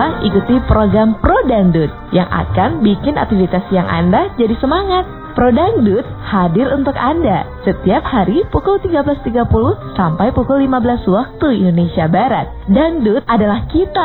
lupa ikuti program Pro Dangdut yang akan bikin aktivitas siang Anda jadi semangat. Pro Dangdut hadir untuk Anda setiap hari pukul 13.30 sampai pukul 15 waktu Indonesia Barat. Dangdut adalah kita